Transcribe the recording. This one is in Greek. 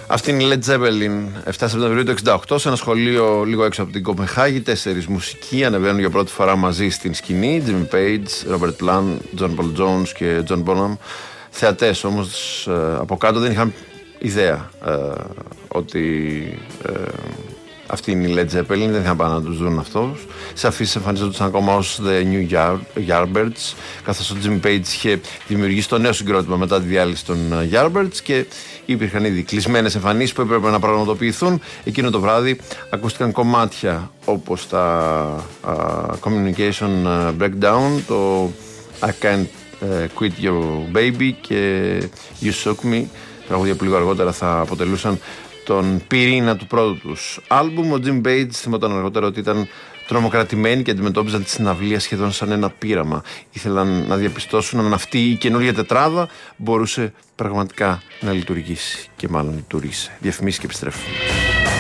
Αυτή είναι η Led Zeppelin, 7 Σεπτεμβρίου του 1968, σε ένα σχολείο λίγο έξω από την Κοπενχάγη. 4 μουσικοί ανεβαίνουν για πρώτη φορά μαζί στην σκηνή. Jimmy Page, Robert Plant, John Paul Jones και John Bonham. Θεατές όμως από κάτω δεν είχαν ιδέα ότι αυτή είναι η Led Zeppelin, δεν είχαν πάει να τους δουν αυτούς. Σε αφήσεις εμφανίζονταν ακόμα ως The New Yardbirds, καθώς ο Jimmy Page είχε δημιουργήσει το νέο συγκρότημα μετά τη διάλυση των Yardbirds και υπήρχαν ήδη κλεισμένες εμφανίσεις που έπρεπε να πραγματοποιηθούν. Εκείνο το βράδυ ακούστηκαν κομμάτια όπως τα Communication Breakdown, το I Can't Quit Your Baby και You Shook Me, τραγούδια που λίγο αργότερα θα αποτελούσαν τον πυρήνα του πρώτου τους άλμπουμ. Ο Jim Page θυμόταν αργότερα ότι ήταν τρομοκρατημένοι και αντιμετώπιζαν τη συναυλία σχεδόν σαν ένα πείραμα. Ήθελαν να διαπιστώσουν αν αυτή η καινούργια τετράδα μπορούσε πραγματικά να λειτουργήσει. Και μάλλον λειτουργήσε. Διαφημίσεις και επιστρέφουμε.